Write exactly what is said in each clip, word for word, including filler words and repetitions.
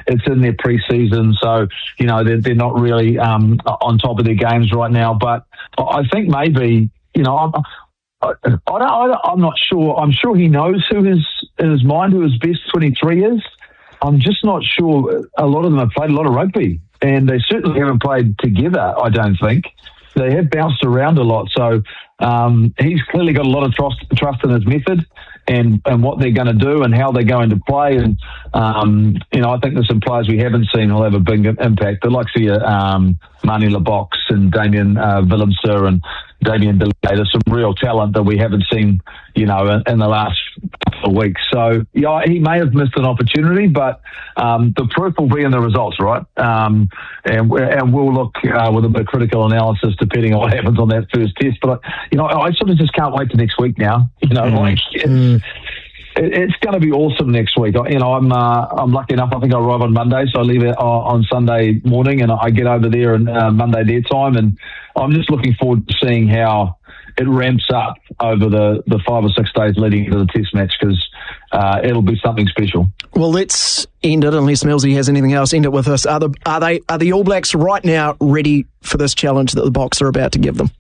it's in their pre-season, so you know they're, they're not really um, on top of their games right now. But I think maybe you know I'm, I, I don't, I don't, I'm not sure. I'm sure he knows who his in his mind who his best twenty-three is. I'm just not sure. A lot of them have played a lot of rugby, and they certainly haven't played together. I don't think they have bounced around a lot. So um, he's clearly got a lot of trust, trust in his method. And, and what they're going to do and how they're going to play. And, um, you know, I think there's some players we haven't seen will have a big impact. The likes of um, Mani Lebox and Damien uh, Willemse and Damien Delay. There's some real talent that we haven't seen, you know, in, in the last couple of weeks. So, yeah, he may have missed an opportunity, but um, the proof will be in the results, right? Um, and, and we'll look uh, with a bit of critical analysis depending on what happens on that first test. But, you know, I sort of just can't wait to next week now. You know, like... Mm. It's going to be awesome next week. You know, I'm uh, I'm lucky enough. I think I arrive on Monday, so I leave it on Sunday morning, and I get over there on uh, Monday their time, and I'm just looking forward to seeing how it ramps up over the, the five or six days leading into the Test match, because uh, it'll be something special. Well, let's end it, unless Millsy has anything else. End it with this: Are the are they are the All Blacks right now ready for this challenge that the Boks are about to give them?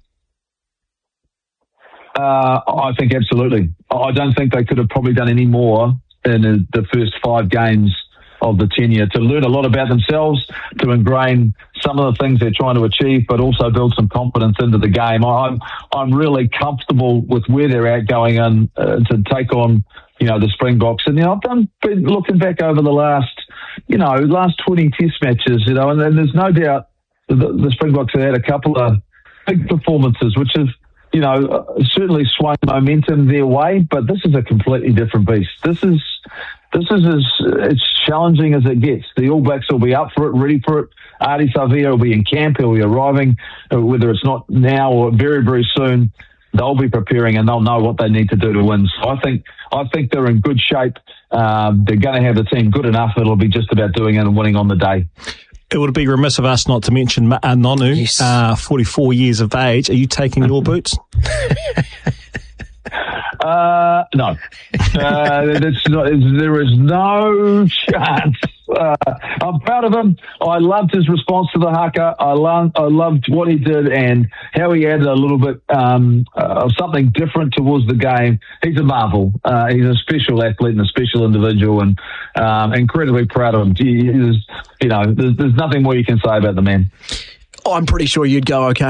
Uh, I think absolutely. I don't think they could have probably done any more in the first five games of the tenure to learn a lot about themselves, to ingrain some of the things they're trying to achieve, but also build some confidence into the game. I'm I'm really comfortable with where they're at going in uh, to take on, you know, the Springboks. And, you know, I've done, been looking back over the last, you know, last twenty Test matches, you know, and, and there's no doubt the, the Springboks have had a couple of big performances, which have, you know, uh, certainly swung momentum their way, but this is a completely different beast. This is this is as it's challenging as it gets. The All Blacks will be up for it, ready for it. Ardie Savea will be in camp. He'll be arriving, uh, whether it's not now or very, very soon. They'll be preparing and they'll know what they need to do to win. So I think I think they're in good shape. Um, they're going to have the team good enough. It'll be just about doing it and winning on the day. It would be remiss of us not to mention Ma'a Nonu, yes. uh, forty-four years of age. Are you taking your boots? uh, no. Uh, that's not, there is no chance. Uh, I'm proud of him. I loved his response to the haka. I loved, I loved what he did and how he added a little bit um, uh, of something different towards the game. He's a marvel. Uh, he's a special athlete and a special individual, and um, incredibly proud of him. He, he is, you know, there's, there's nothing more you can say about the man. I'm pretty sure you'd go okay.